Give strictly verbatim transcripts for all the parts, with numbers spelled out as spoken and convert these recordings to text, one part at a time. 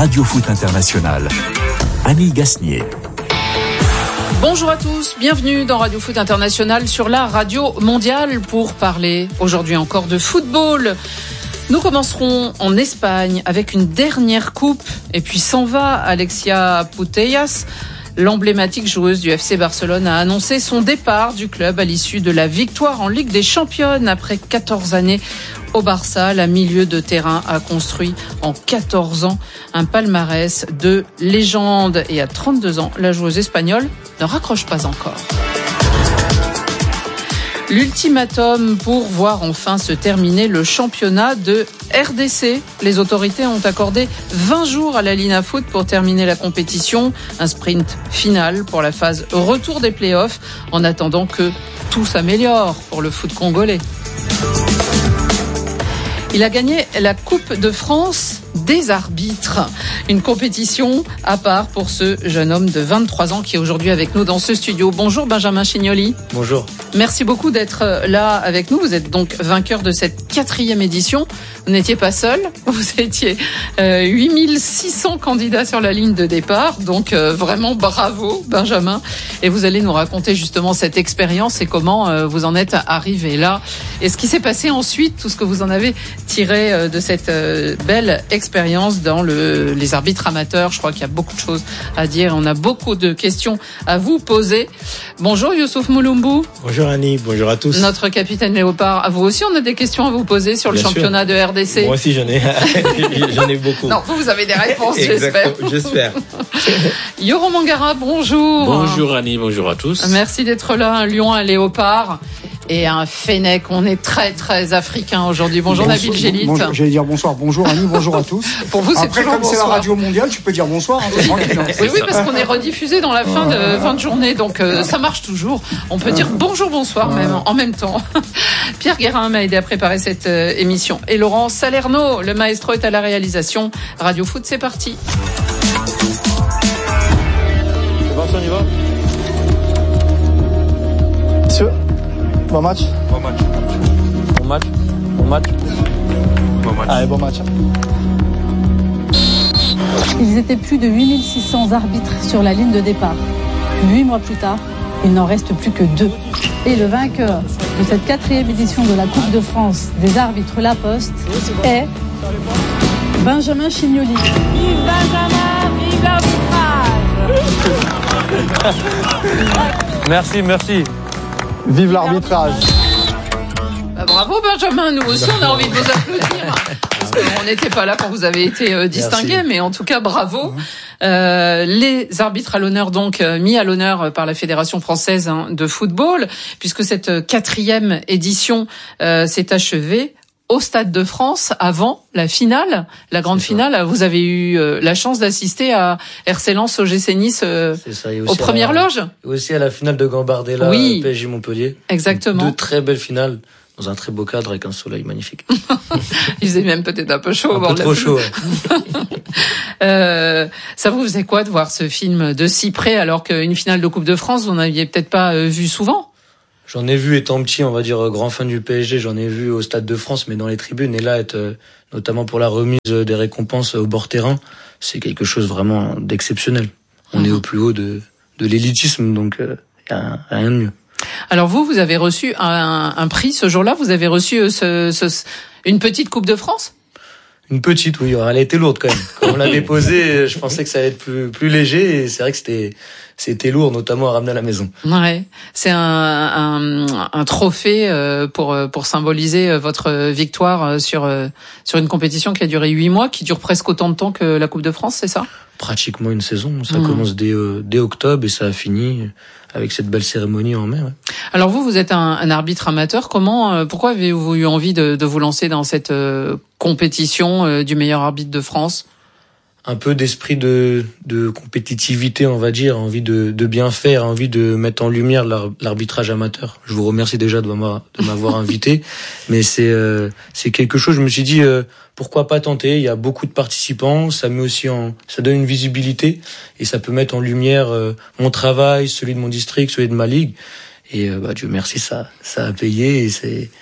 Radio Foot International. Annie Gasnier. Bonjour à tous, bienvenue dans Radio Foot International sur la radio mondiale pour parler aujourd'hui encore de football. Nous commencerons en Espagne avec une dernière coupe et puis s'en va Alexia Putellas. L'emblématique joueuse du F C Barcelone a annoncé son départ du club à l'issue de la victoire en Ligue des Championnes après quatorze années au Barça. La milieu de terrain a construit en quatorze ans un palmarès de légende et à trente-deux ans, la joueuse espagnole ne raccroche pas encore. L'ultimatum pour voir enfin se terminer le championnat de R D C. Les autorités ont accordé vingt jours à la Lina Foot pour terminer la compétition. Un sprint final pour la phase retour des playoffs en attendant que tout s'améliore pour le foot congolais. Il a gagné la Coupe de France des arbitres. Une compétition à part pour ce jeune homme de vingt-trois ans qui est aujourd'hui avec nous dans ce studio. Bonjour Benjamin Chignoli. Bonjour. Merci beaucoup d'être là avec nous. Vous êtes donc vainqueur de cette quatrième édition. Vous n'étiez pas seul. Vous étiez euh, huit mille six cents candidats sur la ligne de départ. Donc euh, vraiment bravo Benjamin. Et vous allez nous raconter justement cette expérience et comment euh, vous en êtes arrivé là. Et ce qui s'est passé ensuite, tout ce que vous en avez tiré euh, de cette euh, belle expérience dans le, les arbitres amateurs. Je crois qu'il y a beaucoup de choses à dire. On a beaucoup de questions à vous poser. Bonjour Youssouf Moulombou. Bonjour Annie, bonjour à tous. Notre capitaine Léopard. À vous aussi, on a des questions à vous poser sur Bien le championnat sûr. de R D C. Moi aussi, j'en ai, j'en ai beaucoup. Non, vous, vous avez des réponses, j'espère. J'espère. Yoram Mangara, bonjour. Bonjour Annie, bonjour à tous. Merci d'être là. Un lion, un léopard. Et un fennec, on est très très africain aujourd'hui. Bonjour bonsoir, Nabil Gélit. Bon, j'allais dire bonsoir, bonjour Annie, bonjour à tous. Pour vous, c'est Après, toujours comme bonsoir. C'est la radio mondiale, tu peux dire bonsoir. Hein, c'est tranquille, hein. Oui, oui, parce qu'on est rediffusé dans la fin de, fin de journée, donc euh, ça marche toujours. On peut dire bonjour, bonsoir même en même temps. Pierre Guérin m'a aidé à préparer cette euh, émission. Et Laurent Salerno, le maestro, est à la réalisation. Radio Foot, c'est parti. C'est bon, on y va. Monsieur, bon match. Bon match. Bon match. Bon match. Bon match. Allez, bon match. Ils étaient plus de huit mille six cents arbitres sur la ligne de départ. Huit mois plus tard, il n'en reste plus que deux. Et le vainqueur de cette quatrième édition de la Coupe de France des arbitres La Poste est Benjamin Chignoli. Vive Benjamin, vive l'arbitrage. Merci, merci. Vive l'arbitrage. Bah, bravo Benjamin, nous aussi on a envie de vous applaudir. Parce qu'on n'était pas là quand vous avez été euh, distingué, mais en tout cas bravo. Euh, les arbitres à l'honneur donc euh, mis à l'honneur par la Fédération française hein, de football, puisque cette euh, quatrième édition euh, s'est achevée au Stade de France avant la finale, la grande finale. Vous avez eu euh, la chance d'assister à R C Lens, O G C Nice euh, ça, aux premières la, loges. Aussi à la finale de Gambardella, oui. P S G Montpellier. Exactement. Deux très belles finales. Dans un très beau cadre avec un soleil magnifique. Il faisait même peut-être un peu chaud. Un peu trop chaud, ouais. euh, ça vous faisait quoi de voir ce film de si près alors qu'une finale de Coupe de France, vous n'aviez peut-être pas vu souvent? J'en ai vu étant petit, on va dire grand fan du P S G, j'en ai vu au Stade de France, mais dans les tribunes. Et là, être, notamment pour la remise des récompenses au bord terrain, c'est quelque chose vraiment d'exceptionnel. On mmh. est au plus haut de, de l'élitisme, donc il euh, y a rien de mieux. Alors vous, vous avez reçu un, un prix ce jour-là. Vous avez reçu ce, ce, une petite Coupe de France. Une petite, oui. Elle a été lourde quand même. Quand on l'a déposée, je pensais que ça allait être plus, plus léger. Et c'est vrai que c'était, c'était lourd, notamment à ramener à la maison. Ouais, c'est un, un, un trophée pour pour symboliser votre victoire sur sur une compétition qui a duré huit mois, qui dure presque autant de temps que la Coupe de France, c'est ça? Pratiquement une saison. Ça mmh. commence dès euh, dès octobre et ça a fini avec cette belle cérémonie en mai. Ouais. Alors vous, vous êtes un, un arbitre amateur. Comment, euh, pourquoi avez-vous eu envie de, de vous lancer dans cette euh, compétition euh, du meilleur arbitre de France? Un peu d'esprit de, de compétitivité, on va dire, envie de, de bien faire, envie de mettre en lumière l'arbitrage amateur. Je vous remercie déjà de m'avoir invité, mais c'est euh, c'est quelque chose. Je me suis dit euh, pourquoi pas tenter. Il y a beaucoup de participants, ça met aussi en, ça donne une visibilité et ça peut mettre en lumière euh, mon travail, celui de mon district, celui de ma ligue. Et euh, bah Dieu merci, ça ça a payé et c'est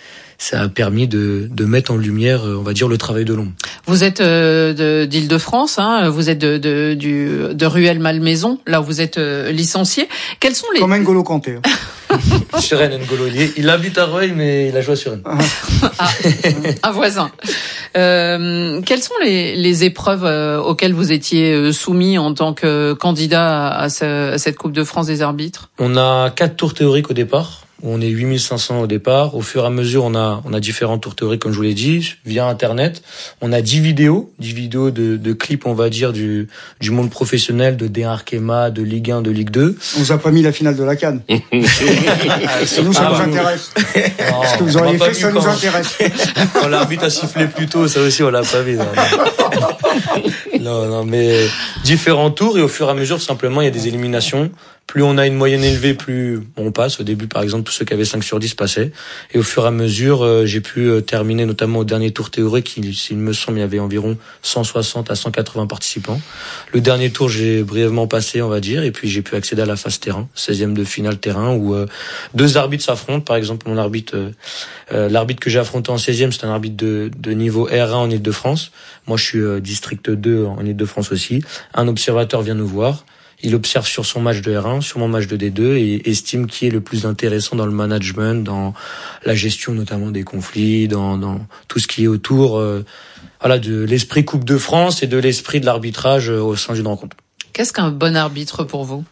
ça a permis de, de mettre en lumière, on va dire, le travail de l'ombre. Vous êtes euh, de, d'Île-de-France, hein, vous êtes de, de, du, de Rueil-Malmaison, là où vous êtes euh, licencié. Quels sont les... Comme N'Golo Kanté. Suresnes, N'Golo. Il, il habite à Rueil, mais il a joué à Suresnes. Ah, un voisin. Euh, quelles sont les, les épreuves euh, auxquelles vous étiez euh, soumis en tant que candidat à, à, ce, à cette Coupe de France des arbitres? On a quatre tours théoriques au départ. On est huit mille cinq cents au départ. Au fur et à mesure, on a on a différents tours théoriques, comme je vous l'ai dit, via Internet. On a dix vidéos, dix vidéos de, de clips, on va dire, du du monde professionnel, de D un Arkema, de Ligue un, de Ligue deux. On vous a pas mis la finale de la CAN. Nous, ça Ah, nous intéresse. Ce que vous auriez fait, ça nous intéresse. Quand l'arbitre a sifflé plus tôt, ça aussi, on l'a pas vu. Non, non, non, mais différents tours, et au fur et à mesure, simplement, il y a des éliminations. Plus on a une moyenne élevée, plus on passe. Au début, par exemple, tous ceux qui avaient cinq sur dix passaient. Et au fur et à mesure, euh, j'ai pu euh, terminer, notamment au dernier tour théorique, il, s'il me semble, il y avait environ cent soixante à cent quatre-vingts participants. Le dernier tour, j'ai brièvement passé, on va dire, et puis j'ai pu accéder à la phase terrain, seizième de finale terrain, où euh, deux arbitres s'affrontent. Par exemple, mon arbitre, euh, euh, l'arbitre que j'ai affronté en seizième, c'est un arbitre de, de niveau R un en Île-de-France. Moi, je suis euh, district deux en Île-de-France aussi. Un observateur vient nous voir. Il observe sur son match de R un, sur mon match de D deux, et estime qui est le plus intéressant dans le management, dans la gestion notamment des conflits, dans, dans tout ce qui est autour, euh, voilà, de l'esprit Coupe de France et de l'esprit de l'arbitrage euh, au sein d'une rencontre. Qu'est-ce qu'un bon arbitre pour vous?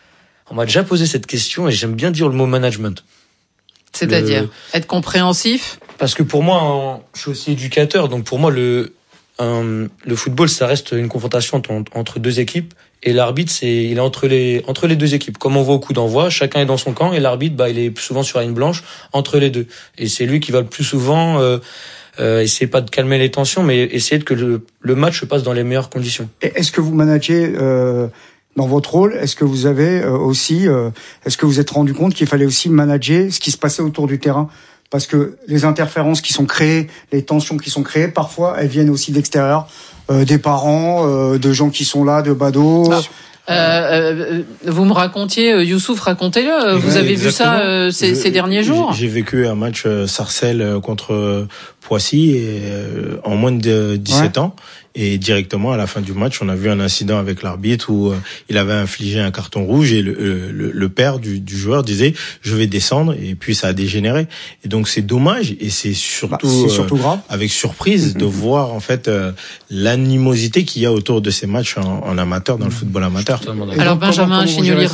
On m'a déjà posé cette question et j'aime bien dire le mot management. C'est-à-dire le... être compréhensif? Parce que pour moi, en... je suis aussi éducateur, donc pour moi, le un... le football, ça reste une confrontation entre deux équipes. Et l'arbitre, c'est, il est entre les, entre les deux équipes. Comme on voit au coup d'envoi, chacun est dans son camp, et l'arbitre, bah, il est plus souvent sur la ligne blanche, entre les deux. Et c'est lui qui va le plus souvent, euh, euh, essayer pas de calmer les tensions, mais essayer de que le, le match se passe dans les meilleures conditions. Et est-ce que vous managez, euh, dans votre rôle, est-ce que vous avez euh, aussi, euh, est-ce que vous êtes rendu compte qu'il fallait aussi manager ce qui se passait autour du terrain? Parce que les interférences qui sont créées, les tensions qui sont créées, parfois, elles viennent aussi d'extérieur. Euh, des parents, euh, de gens qui sont là, de badauds. Ah. Euh, euh, vous me racontiez, euh, Youssouf, racontez-le. Vous ouais, avez exactement. vu ça euh, ces, Je, ces derniers jours? J'ai vécu un match euh, Sarcelles euh, contre Poissy et, euh, en moins de dix-sept ouais. ans. Et directement à la fin du match, on a vu un incident avec l'arbitre où euh, il avait infligé un carton rouge et le, le, le père du, du joueur disait « je vais descendre » et puis ça a dégénéré. Et donc c'est dommage et c'est surtout, bah, c'est surtout grave. Euh, avec surprise de voir en fait euh, l'animosité qu'il y a autour de ces matchs en, en amateur, dans le football amateur. Alors Benjamin Chignoli,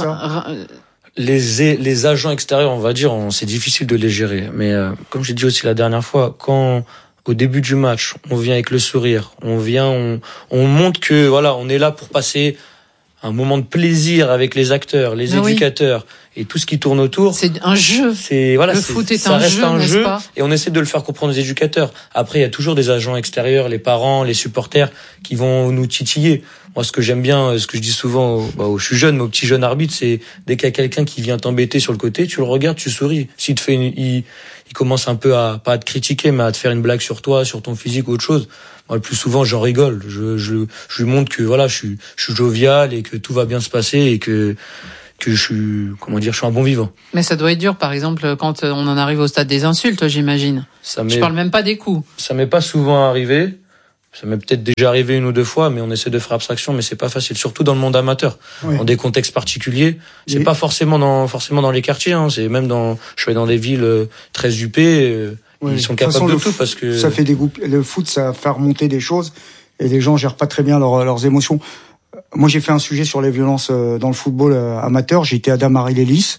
les les agents extérieurs, on va dire, on, c'est difficile de les gérer. Mais euh, comme j'ai dit aussi la dernière fois, quand au début du match, on vient avec le sourire, on vient, on, on montre que voilà, on est là pour passer un moment de plaisir avec les acteurs, les ah éducateurs oui. et tout ce qui tourne autour. C'est un jeu. C'est voilà, le c'est, foot est ça un reste jeu, un n'est-ce jeu, pas? Et on essaie de le faire comprendre aux éducateurs. Après, il y a toujours des agents extérieurs, les parents, les supporters, qui vont nous titiller. Moi, ce que j'aime bien, ce que je dis souvent, au, bah, je suis jeune, mais au petit jeune arbitre, c'est dès qu'il y a quelqu'un qui vient t'embêter sur le côté, tu le regardes, tu souris. S'il te fait, une, il, il commence un peu à pas à te critiquer, mais à te faire une blague sur toi, sur ton physique ou autre chose. Moi, le plus souvent, j'en rigole. Je, je, je lui montre que voilà, je suis, je suis jovial et que tout va bien se passer et que que je suis, comment dire, je suis un bon vivant. Mais ça doit être dur, par exemple, quand on en arrive au stade des insultes, j'imagine. Ça m'est, je parle même pas des coups. Ça m'est pas souvent arrivé. Ça m'est peut-être déjà arrivé une ou deux fois, mais on essaie de faire abstraction, mais c'est pas facile, surtout dans le monde amateur, oui. Dans des contextes particuliers. C'est oui. Pas forcément dans, forcément dans les quartiers, hein. C'est même dans, je vais dans des villes très huppées, oui. Ils sont capables de, façon, de tout parce que ça fait dégoûter. Le foot, ça fait remonter des choses et les gens gèrent pas très bien leurs, leurs émotions. Moi, j'ai fait un sujet sur les violences dans le football amateur. J'ai été à Damary-Lélis.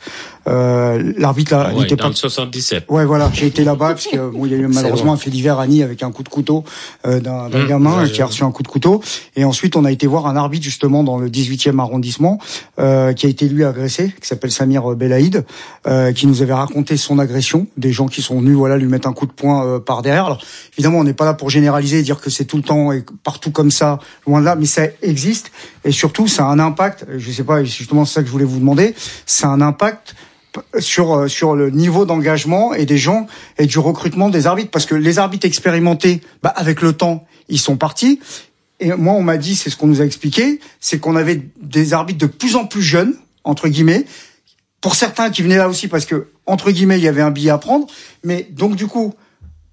Euh, l'arbitre là, ouais, il était dans pas. Le soixante-dix-sept. Ouais, voilà. J'ai été là-bas parce que bon, il y a eu malheureusement un fait divers à Nice avec un coup de couteau euh, d'un, d'un mmh, gamin ouais, qui a reçu un coup de couteau. Et ensuite, on a été voir un arbitre justement dans le dix-huitième arrondissement euh, qui a été lui agressé, qui s'appelle Samir Belaïd, euh, qui nous avait raconté son agression. Des gens qui sont venus, voilà, lui mettre un coup de poing euh, par derrière. Alors, évidemment, on n'est pas là pour généraliser et dire que c'est tout le temps et partout comme ça, loin de là, mais ça existe. Et surtout, ça a un impact. Je sais pas, justement, c'est ça que je voulais vous demander. Ça a un impact sur sur le niveau d'engagement et des gens et du recrutement des arbitres, parce que les arbitres expérimentés, bah avec le temps, ils sont partis. Et moi, on m'a dit, c'est ce qu'on nous a expliqué, c'est qu'on avait des arbitres de plus en plus jeunes, entre guillemets. Pour certains qui venaient là aussi parce que entre guillemets, il y avait un billet à prendre. Mais donc du coup,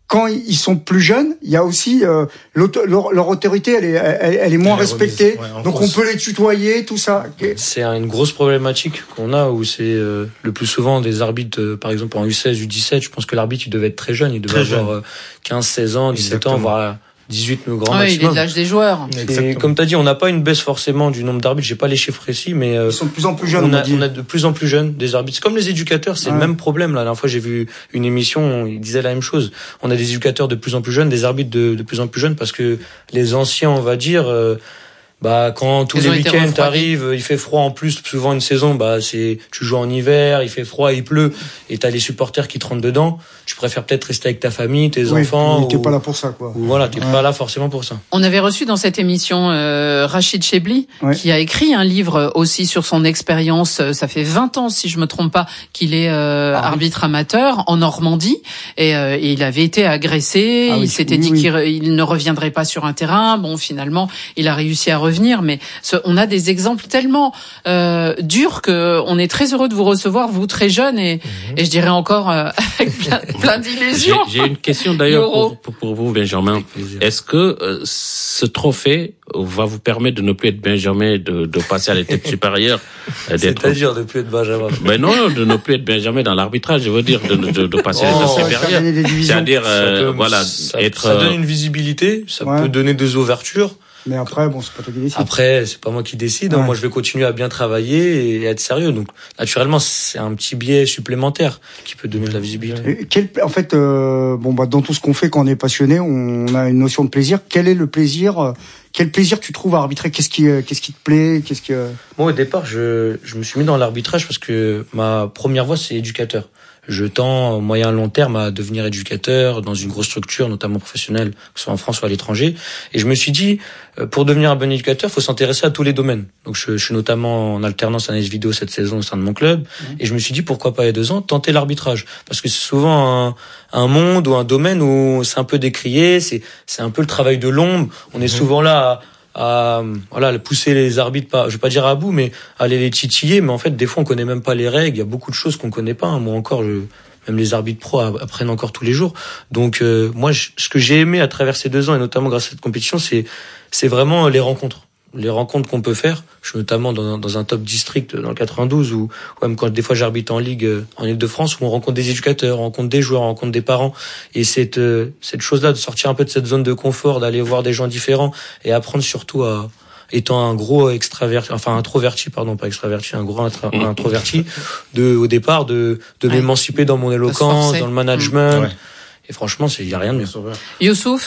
quand ils sont plus jeunes, il y a aussi euh, leur, leur autorité, elle est, elle, elle est moins elle respectée. Est ouais, donc grosse. On peut les tutoyer, tout ça. C'est une grosse problématique qu'on a où c'est euh, le plus souvent des arbitres, euh, par exemple en U seize, U dix-sept. Je pense que l'arbitre il devait être très jeune, il devait très avoir euh, quinze, seize ans, dix-sept Exactement. Ans, voire dix-huit le grand ouais, maximum. Il est de l'âge des joueurs. Et comme tu as dit, on n'a pas une baisse forcément du nombre d'arbitres. J'ai pas les chiffres précis, mais euh, ils sont de plus en plus jeunes. On, on, a, on a de plus en plus jeunes des arbitres. C'est comme les éducateurs, c'est ouais. le même problème. La dernière fois, j'ai vu une émission, ils disaient la même chose. On a des éducateurs de plus en plus jeunes, des arbitres de, de plus en plus jeunes, parce que les anciens, on va dire. Euh, Bah quand tous Ils les week-ends t'arrives, il fait froid en plus, souvent une saison, bah c'est tu joues en hiver, il fait froid, il pleut, et t'as les supporters qui te rentrent dedans. Tu préfères peut-être rester avec ta famille, tes oui, enfants. T'es ou, pas là pour ça, quoi. Ou voilà, t'es ouais. pas là forcément pour ça. On avait reçu dans cette émission euh, Rachid Chebli, ouais. qui a écrit un livre aussi sur son expérience. Ça fait vingt ans, si je me trompe pas, qu'il est euh, ah, arbitre oui. amateur en Normandie, et, euh, et il avait été agressé. Ah, il oui, s'était oui, dit oui. qu'il il ne reviendrait pas sur un terrain. Bon, finalement, il a réussi à revenir, mais ce, on a des exemples tellement euh, durs que on est très heureux de vous recevoir, vous très jeune et, mmh. et je dirais encore euh, avec plein, plein d'illusions. J'ai, j'ai une question d'ailleurs pour, pour, pour vous, Benjamin. Est-ce que euh, ce trophée va vous permettre de ne plus être Benjamin, de, de passer à l'étape supérieure, d'être... C'est-à-dire de ne plus être Benjamin. Ben non, de ne plus être Benjamin dans l'arbitrage, je veux dire, de, de, de passer à l'étape oh, supérieure. C'est-à-dire, euh, peut, voilà, ça, être. Ça donne une visibilité, ça ouais. peut donner des ouvertures. Mais après, bon, c'est pas toi qui décide. Après, c'est pas moi qui décide. Ouais. Moi, je vais continuer à bien travailler et être sérieux. Donc, naturellement, c'est un petit biais supplémentaire qui peut donner de la visibilité. Et quel, en fait, euh, bon, bah, dans tout ce qu'on fait, quand on est passionné, on a une notion de plaisir. Quel est le plaisir euh, Quel plaisir tu trouves à arbitrer ? Qu'est-ce qui, euh, qu'est-ce qui te plaît ? Qu'est-ce que Moi, au départ, je, je me suis mis dans l'arbitrage parce que ma première voie, c'est éducateur. Je tends, moyen long terme, à devenir éducateur dans une grosse structure, notamment professionnelle, que ce soit en France ou à l'étranger. Et je me suis dit, pour devenir un bon éducateur, il faut s'intéresser à tous les domaines. Donc, je, je suis notamment en alternance analyse vidéo cette saison au sein de mon club. Mmh. Et je me suis dit, pourquoi pas il y a deux ans, tenter l'arbitrage. Parce que c'est souvent un, un monde ou un domaine où c'est un peu décrié, c'est, c'est un peu le travail de l'ombre. On est mmh. souvent là à, à voilà pousser les arbitres, pas je vais pas dire à bout, mais à aller les titiller, mais en fait des fois on connaît même pas les règles, il y a beaucoup de choses qu'on connaît pas, hein. Moi encore, je, même les arbitres pro apprennent encore tous les jours. Donc euh, moi je, ce que j'ai aimé à travers ces deux ans et notamment grâce à cette compétition, c'est c'est vraiment les rencontres. Les rencontres qu'on peut faire. Je suis notamment dans un, dans un top district dans le quatre-vingt-douze où, où même quand des fois j'arbitre en ligue en Île-de-France où on rencontre des éducateurs, on rencontre des joueurs, on rencontre des parents et cette euh, cette chose-là de sortir un peu de cette zone de confort, d'aller voir des gens différents et apprendre surtout à étant un gros extraverti, enfin introverti, pardon, pas extraverti, un gros intra, introverti, de au départ de de ouais. m'émanciper dans mon éloquence, dans le management. Ouais. Et franchement, il y a rien de mieux. Youssouf ?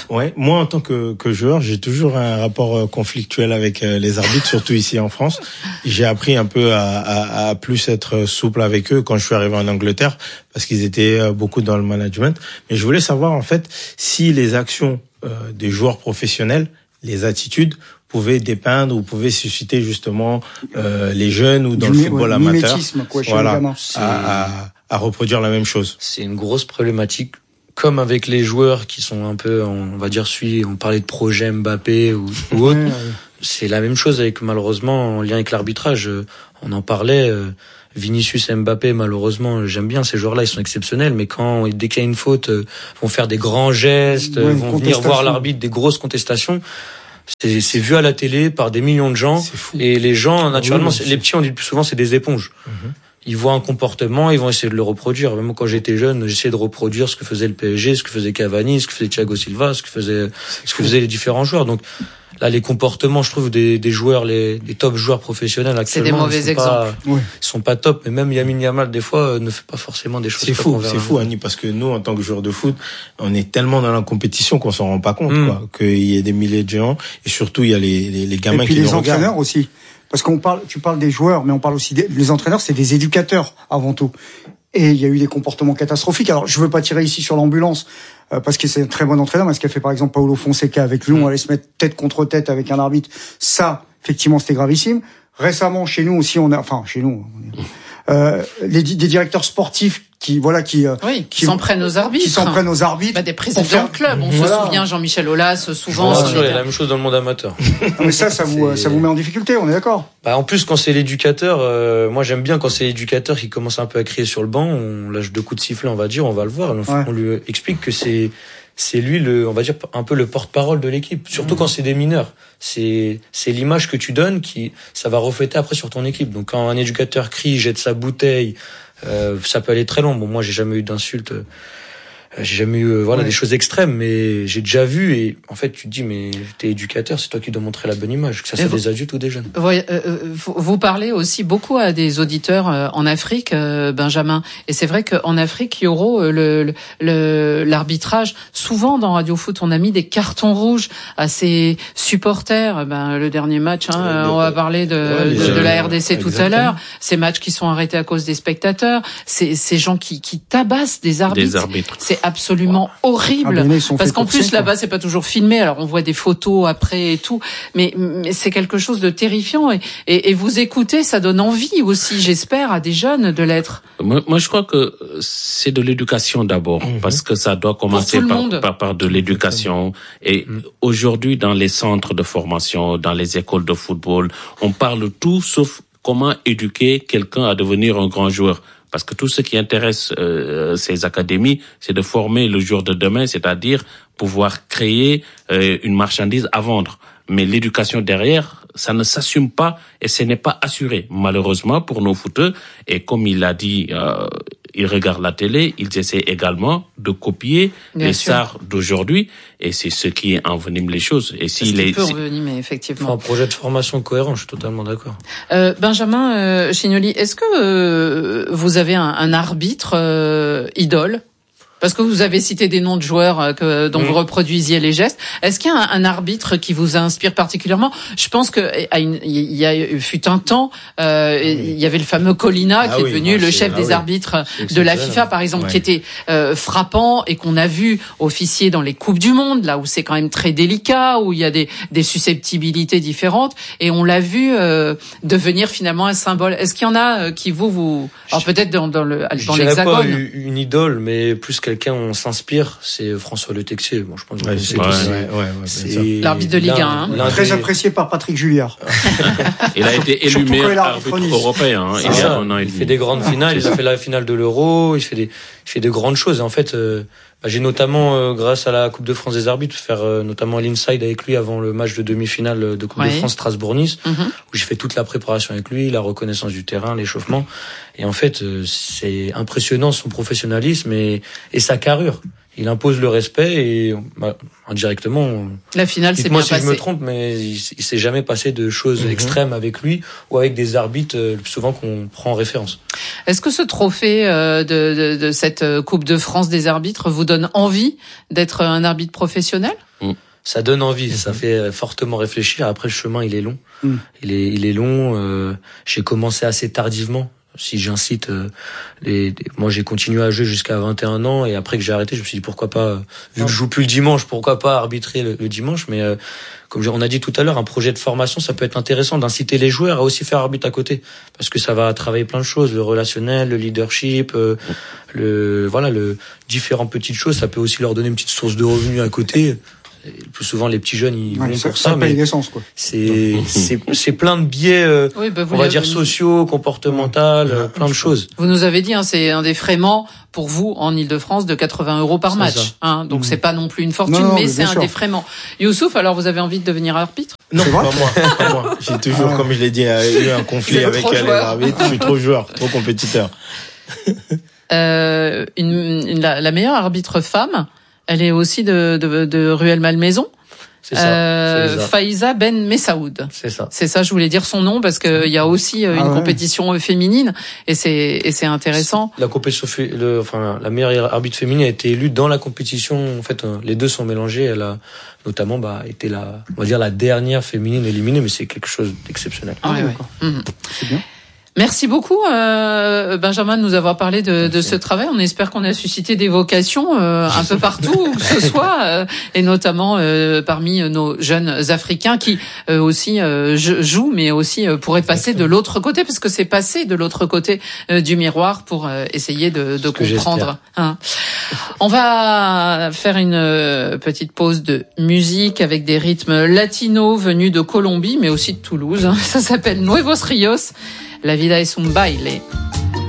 Ouais, moi en tant que, que joueur, j'ai toujours un rapport conflictuel avec les arbitres, surtout ici en France. J'ai appris un peu à, à, à plus être souple avec eux quand je suis arrivé en Angleterre, parce qu'ils étaient beaucoup dans le management. Mais je voulais savoir en fait si les actions euh, des joueurs professionnels, les attitudes, pouvaient dépeindre ou pouvaient susciter justement euh, les jeunes ou dans du le football ouais, amateur, quoi, voilà, à, à, à reproduire la même chose. C'est une grosse problématique. Comme avec les joueurs qui sont un peu, on va dire, celui, on parlait de projet Mbappé ou, ou autre, ouais, ouais. C'est la même chose avec, malheureusement, en lien avec l'arbitrage. On en parlait, Vinicius et Mbappé, malheureusement, j'aime bien ces joueurs-là, ils sont exceptionnels, mais quand, dès qu'il y a une faute, vont faire des grands gestes, ouais, vont venir voir l'arbitre, des grosses contestations. C'est, c'est vu à la télé par des millions de gens. Et les gens, naturellement, oui, les petits, on dit le plus souvent, c'est des éponges. Mm-hmm. Ils voient un comportement, ils vont essayer de le reproduire. Même quand j'étais jeune, j'essayais de reproduire ce que faisait le P S G, ce que faisait Cavani, ce que faisait Thiago Silva, ce que faisait, ce que faisaient les différents joueurs. Donc, là, les comportements, je trouve, des, des joueurs, les, les top joueurs professionnels actuellement. C'est des mauvais exemples. Pas, ouais. Ils sont pas top. Mais même Lamine Yamal, des fois, ne fait pas forcément des choses. C'est fou, c'est fou, Annie, parce que nous, en tant que joueurs de foot, on est tellement dans la compétition qu'on s'en rend pas compte, mmh. quoi. Qu'il y ait des milliers de géants. Et surtout, il y a les, les, les gamins qui nous regardent. Et puis les entraîneurs aussi. Parce qu'on parle, tu parles des joueurs, mais on parle aussi des les entraîneurs, c'est des éducateurs avant tout. Et il y a eu des comportements catastrophiques. Alors, je veux pas tirer ici sur l'ambulance euh, parce que c'est un très bon entraîneur. Mais ce qu'a fait par exemple Paulo Fonseca avec Lyon, mmh. aller se mettre tête contre tête avec un arbitre, ça, effectivement, c'était gravissime. Récemment, chez nous aussi, on a, enfin, chez nous, on est, euh, les des directeurs sportifs qui voilà qui oui, qui, qui s'en prennent aux arbitres, qui s'en prennent aux arbitres, bah, des présidents faire... de club. On voilà. se souvient Jean-Michel Aulas souvent. Bien sûr, il y a la même chose dans le monde amateur. Non, mais ça, ça vous c'est... ça vous met en difficulté, on est d'accord. Bah en plus quand c'est l'éducateur, euh, moi j'aime bien quand c'est l'éducateur qui commence un peu à crier sur le banc, on lâche deux coups de sifflet, on va dire, on va le voir, on, ouais. on lui explique que c'est c'est lui le, on va dire un peu le porte-parole de l'équipe. Surtout mmh. quand c'est des mineurs. C'est, c'est l'image que tu donnes qui, ça va refléter après sur ton équipe. Donc quand un éducateur crie, jette sa bouteille, euh, ça peut aller très loin. Bon, moi j'ai jamais eu d'insultes. Euh, J'ai jamais eu euh, voilà ouais. des choses extrêmes, mais j'ai déjà vu et en fait tu te dis mais t'es éducateur, c'est toi qui dois montrer la bonne image, que ça soit vous, des adultes ou des jeunes. Vous, euh, vous, vous parlez aussi beaucoup à des auditeurs euh, en Afrique, euh, Benjamin, et c'est vrai qu'en Afrique, Yoro, le, le l'arbitrage, souvent dans Radio Foot, on a mis des cartons rouges à ses supporters. Ben le dernier match, hein, euh, on va parler de, ouais, de, de la R D C tout exactement. à l'heure. Ces matchs qui sont arrêtés à cause des spectateurs, ces, ces gens qui, qui tabassent des arbitres. Des arbitres. C'est absolument horrible, ah, parce qu'en plus là-bas c'est pas toujours filmé, alors on voit des photos après et tout, mais, mais c'est quelque chose de terrifiant et, et, et vous écoutez, ça donne envie aussi, j'espère, à des jeunes de l'être. Moi, moi je crois que c'est de l'éducation d'abord, mmh. parce que ça doit commencer par, par, par de l'éducation et mmh. aujourd'hui dans les centres de formation, dans les écoles de football, on parle tout sauf comment éduquer quelqu'un à devenir un grand joueur. Parce que tout ce qui intéresse euh, ces académies, c'est de former le jour de demain, c'est-à-dire pouvoir créer euh, une marchandise à vendre. Mais l'éducation derrière, ça ne s'assume pas et ce n'est pas assuré, malheureusement, pour nos footeux. Et comme il a dit, euh, ils regardent la télé, ils essaient également de copier Bien les sûr. stars d'aujourd'hui. Et c'est ce qui envenime les choses. Et si les peut si... envenimer, effectivement. Enfin, un projet de formation cohérent, je suis totalement d'accord. Euh, Benjamin euh, Chignoli, est-ce que euh, vous avez un, un arbitre euh, idole ? Parce que vous avez cité des noms de joueurs que, dont mmh. vous reproduisiez les gestes. Est-ce qu'il y a un, un arbitre qui vous inspire particulièrement ? Je pense que à une, il y a fut un temps, euh, mmh. il y avait le fameux Colina ah qui oui, est devenu bah, le chef ah des oui. arbitres de la FIFA, par exemple, ouais. qui était euh, frappant et qu'on a vu officier dans les coupes du monde, là où c'est quand même très délicat, où il y a des, des susceptibilités différentes, et on l'a vu euh, devenir finalement un symbole. Est-ce qu'il y en a qui vous vous, alors peut-être dans, dans le dans je l'hexagone. Pas une idole, mais plus que quelqu'un on s'inspire, c'est François Le Texier. Bon, je pense que ouais, c'est ouais, ouais, ouais, c'est l'arbitre de Ligue un. Hein. Très des... apprécié par Patrick Julliard. Il a été élu meilleur arbitre européen. Hein, il, ça, il fait des grandes finales. Il a fait la finale de l'Euro. Il fait des, il fait de grandes choses. Et en fait, euh, bah, j'ai notamment, euh, grâce à la Coupe de France des arbitres, faire euh, notamment l'inside avec lui avant le match de demi-finale de Coupe ouais. de France Strasbourg-Nice, mm-hmm. où j'ai fait toute la préparation avec lui, la reconnaissance du terrain, l'échauffement. Et en fait, euh, c'est impressionnant son professionnalisme et, et sa carrure. Il impose le respect et bah, indirectement. La finale, c'est bien moi si passé. Je me trompe, mais il, il s'est jamais passé de choses mm-hmm. extrêmes avec lui ou avec des arbitres euh, souvent qu'on prend en référence. Est-ce que ce trophée euh, de, de, de cette Coupe de France des arbitres vous donne envie d'être un arbitre professionnel ? mm. Ça donne envie, mm-hmm. ça fait fortement réfléchir. Après, le chemin, il est long. Mm. Il est, il est long. Euh, j'ai commencé assez tardivement. Si j'incite, euh, les, les, moi j'ai continué à jouer jusqu'à vingt et un ans et après que j'ai arrêté, je me suis dit pourquoi pas, vu que je joue plus le dimanche, pourquoi pas arbitrer le, le dimanche. Mais euh, comme on a dit tout à l'heure, un projet de formation, ça peut être intéressant d'inciter les joueurs à aussi faire arbitre à côté, parce que ça va travailler plein de choses, le relationnel, le leadership, euh, le voilà, le différentes petites choses. Ça peut aussi leur donner une petite source de revenus à côté. Le plus souvent, les petits jeunes, ils ouais, vont ça, pour ça, ça mais l'essence, quoi. c'est c'est c'est plein de biais, euh, oui, bah on va dire sociaux, comportementaux, euh, plein de choses. Vous nous avez dit, hein, c'est un défraiement pour vous en Île-de-France de quatre-vingts euros par match, hein, donc mmh. c'est pas non plus une fortune, non, non, mais, mais c'est un sûr. défraiement. Youssouf, alors vous avez envie de devenir arbitre ? Non, pas moi, pas moi. J'ai toujours, ah. comme je l'ai dit, eu un conflit avec les arbitres. Je suis trop joueur, trop compétiteur. euh, une, une la, la meilleure arbitre femme. Elle est aussi de, de, de Rueil-Malmaison. C'est ça. Euh, Faiza Ben Messaoud. C'est ça. C'est ça, je voulais dire son nom parce que il y a aussi une ah ouais. compétition féminine et c'est et c'est intéressant. La compétition, le, enfin la meilleure arbitre féminine a été élue dans la compétition. En fait, les deux sont mélangés. Elle a notamment bah été la, on va dire la dernière féminine éliminée, mais c'est quelque chose d'exceptionnel. Ah, ah ouais. Mmh. C'est bien. Merci beaucoup, euh, Benjamin, de nous avoir parlé de, de ce travail. On espère qu'on a suscité des vocations euh, un peu partout où que ce soit, euh, et notamment euh, parmi nos jeunes Africains qui euh, aussi euh, jouent, mais aussi euh, pourraient passer de l'autre côté, parce que c'est passer de l'autre côté euh, du miroir pour euh, essayer de, de comprendre. Hein. On va faire une euh, petite pause de musique avec des rythmes latinos venus de Colombie, mais aussi de Toulouse. Hein. Ça s'appelle Nuevos Rios. La vida es un baile.